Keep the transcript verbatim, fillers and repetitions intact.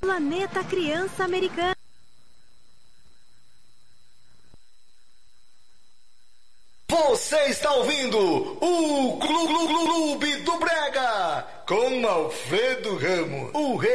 Planeta Criança Americana. Você está ouvindo o Clube do Brega com Alfredo Ramos, o rei